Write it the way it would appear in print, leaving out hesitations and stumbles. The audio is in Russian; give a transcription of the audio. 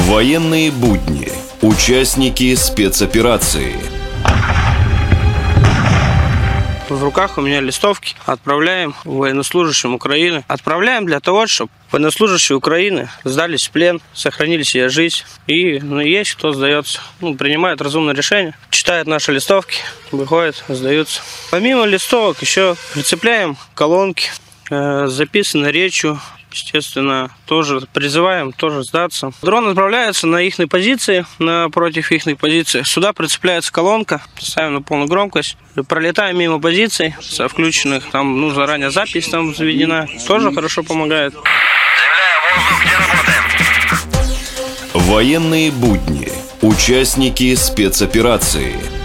Военные будни. Участники спецоперации. В руках у меня листовки. Отправляем военнослужащим Украины. Отправляем для того, чтобы военнослужащие Украины сдались в плен, сохранили себе жизнь. И есть кто сдается. Принимает разумное решение. Читает наши листовки, выходит, сдаются. Помимо листовок еще прицепляем колонки, записаны речью. Естественно, тоже призываем сдаться. Дрон отправляется на их позиции, напротив их позиции. Сюда прицепляется колонка, ставим на полную громкость. Пролетаем мимо позиций со включенных. Там заранее запись там заведена. Тоже хорошо помогает. Заявляю, воздух, где работаем? Военные будни. Участники спецоперации.